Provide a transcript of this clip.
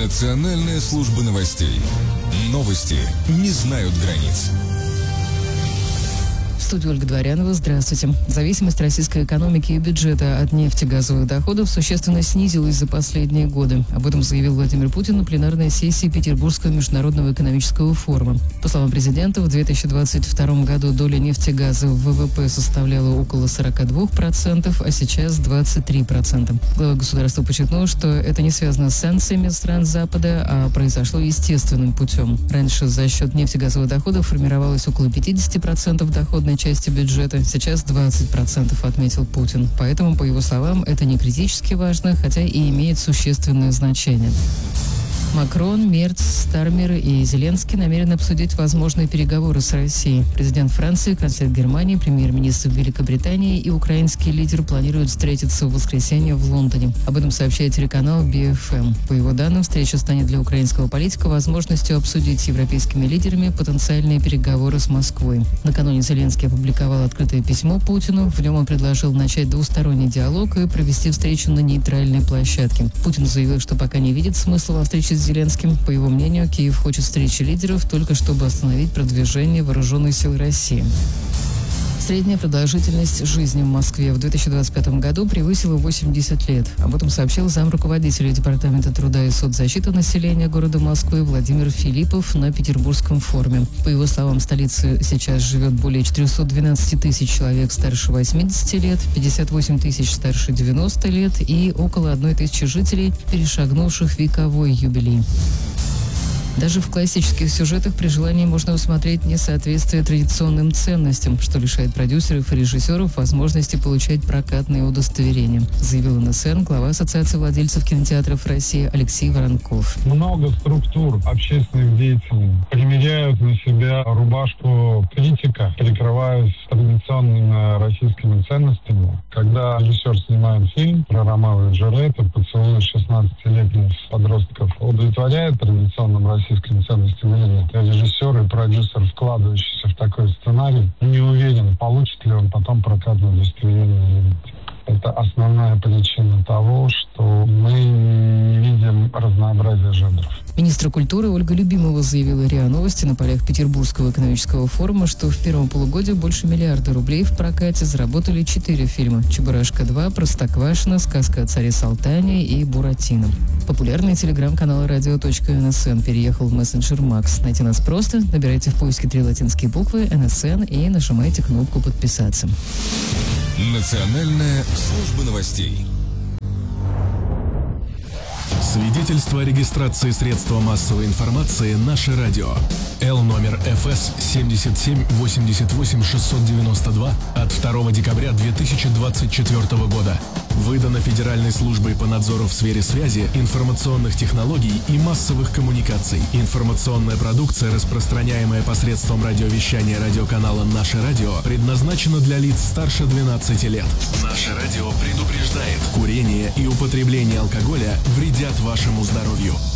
Национальная служба новостей. Новости не знают границ. В студии Ольга Дворянова. Здравствуйте. Зависимость российской экономики и бюджета от нефтегазовых доходов существенно снизилась за последние годы. Об этом заявил Владимир Путин на пленарной сессии Петербургского международного экономического форума. По словам президента, в 2022 году доля нефтегаза в ВВП составляла около 42%, а сейчас 23%. Глава государства подчеркнул, что это не связано с санкциями стран Запада, а произошло естественным путем. Раньше за счет нефтегазовых доходов формировалось около 50% доходной части бюджета, сейчас 20%, отметил Путин. Поэтому, по его словам, это не критически важно, хотя и имеет существенное значение. Макрон, Мерц, Стармер и Зеленский намерены обсудить возможные переговоры с Россией. Президент Франции, канцлер Германии, премьер-министр Великобритании и украинский лидер планируют встретиться в воскресенье в Лондоне. Об этом сообщает телеканал BFM. По его данным, встреча станет для украинского политика возможностью обсудить с европейскими лидерами потенциальные переговоры с Москвой. Накануне Зеленский опубликовал открытое письмо Путину. В нем он предложил начать двусторонний диалог и провести встречу на нейтральной площадке. Путин заявил, что пока не видит смысла во встрече с Зеленским. По его мнению, Киев хочет встречи лидеров только чтобы остановить продвижение вооруженных сил России. Средняя продолжительность жизни в Москве в 2025 году превысила 80 лет. Об этом сообщил замруководителя Департамента труда и соцзащиты населения города Москвы Владимир Филиппов на Петербургском форуме. По его словам, в столице сейчас живет более 412 тысяч человек старше 80 лет, 58 тысяч старше 90 лет и около 1 тысячи жителей, перешагнувших вековой юбилей. Даже в классических сюжетах при желании можно усмотреть несоответствие традиционным ценностям, что лишает продюсеров и режиссеров возможности получать прокатные удостоверения, заявил НСН глава Ассоциации владельцев кинотеатров России Алексей Воронков. Много структур общественных деятелей примеряют на себя рубашку критика, прикрываясь традиционными российскими ценностями. Когда режиссер снимает фильм про Ромео и Джульетту, поцелуя 16-летних подростков, удовлетворяет традиционным российским ценностям или нет. Режиссер и продюсер, вкладывающийся в такой сценарий, не уверен, получит ли он потом прокатное удостоверение или нет. Это основная причина того, что мы не видим разнообразия жанров. Министр культуры Ольга Любимова заявила РИА Новости на полях Петербургского экономического форума, что в первом полугодии больше миллиарда рублей в прокате заработали 4 фильма: «Чебурашка-2», «Простоквашино», «Сказка о царе Салтане» и «Буратино». Популярный телеграм-канал «Радио.НСН» переехал в мессенджер Макс. Найти нас просто. Набирайте в поиске 3 латинские буквы «НСН» и нажимайте кнопку «Подписаться». Национальная служба новостей. Свидетельство о регистрации средства массовой информации «Наше радио». Л номер ФС 7788692 от 2 декабря 2024 года. Выдано Федеральной службой по надзору в сфере связи, информационных технологий и массовых коммуникаций. Информационная продукция, распространяемая посредством радиовещания радиоканала «Наше радио», предназначена для лиц старше 12 лет. «Наше радио» предупреждает: курение и употребление алкоголя вредят вашему здоровью.